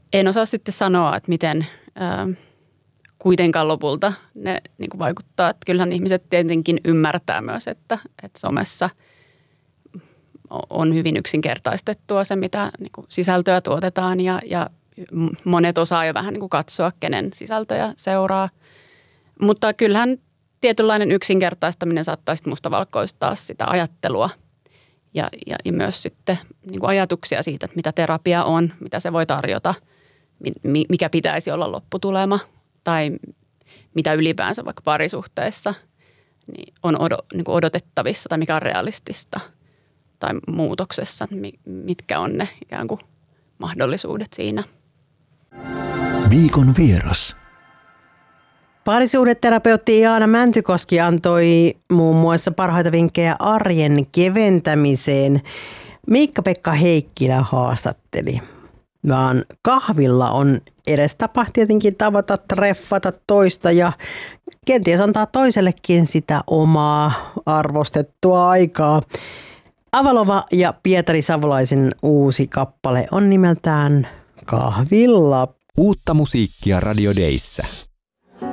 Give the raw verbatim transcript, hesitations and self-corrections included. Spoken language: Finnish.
en osaa sitten sanoa, että miten ää, kuitenkaan lopulta ne niin kuin vaikuttaa. Että kyllähän ihmiset tietenkin ymmärtää myös, että, että somessa on hyvin yksinkertaistettua se, mitä niin kuin sisältöä tuotetaan ja, ja monet osaa jo vähän niin kuin katsoa, kenen sisältöjä seuraa. Mutta kyllähän tietynlainen yksinkertaistaminen saattaa sitten mustavalkoistaa sitä ajattelua ja, ja, ja myös sitten niin kuin ajatuksia siitä, että mitä terapia on, mitä se voi tarjota, mikä pitäisi olla lopputulema tai mitä ylipäänsä vaikka parisuhteessa niin on niin kuin odotettavissa tai mikä on realistista tai muutoksessa, mitkä on ne ikään kuin mahdollisuudet siinä. Viikon vieras. Parisuhdeterapeutti Jaana Mäntykoski antoi muun muassa parhaita vinkkejä arjen keventämiseen. Miikka-Pekka Heikkilä haastatteli. Vaan kahvilla on edes tapa tietenkin tavata, treffata toista ja kenties antaa toisellekin sitä omaa arvostettua aikaa. Avalova ja Pietari Savolaisen uusi kappale on nimeltään Kahvilla. Uutta musiikkia Radio Dayssä.